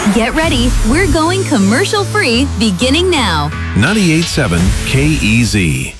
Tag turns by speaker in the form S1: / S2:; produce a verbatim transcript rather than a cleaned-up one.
S1: Get ready. We're going commercial free beginning now.
S2: ninety-eight point seven K E Z.